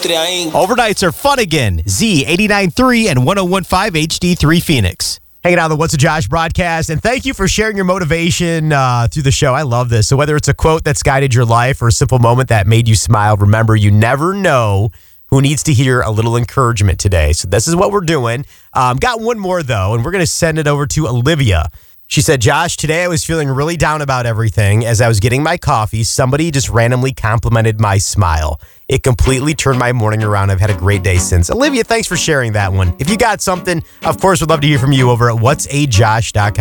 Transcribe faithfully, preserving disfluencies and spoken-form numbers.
Overnights are fun again. Z eighty-nine point three and one oh one point five H D three Phoenix. Hanging out on the What's a Josh broadcast, and thank you for sharing your motivation uh, through the show. I love this. So whether it's a quote that's guided your life or a simple moment that made you smile, remember, you never know who needs to hear a little encouragement today. So this is what we're doing. Um, got one more, though, and we're going to send it over to Olivia. She said, Josh, today I was feeling really down about everything. As I was getting my coffee, somebody just randomly complimented my smile. It completely turned my morning around. I've had a great day since. Olivia, thanks for sharing that one. If you got something, of course, we'd love to hear from you over at what's a josh dot com.